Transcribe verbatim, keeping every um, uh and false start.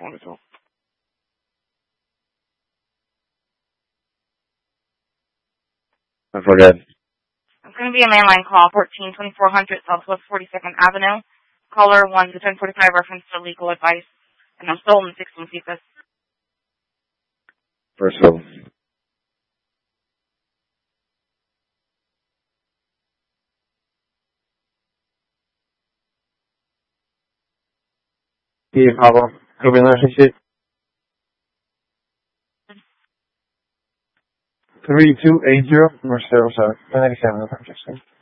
twenty-two. I forget. It's going to be a mainline call, fourteen twenty-four hundred Southwest forty-second Avenue. Caller one to ten forty-five, reference to legal advice. And I'm stolen sixteen pieces. First of all. Sí, Pablo. three two eight zero North zero seven. ninety-seven.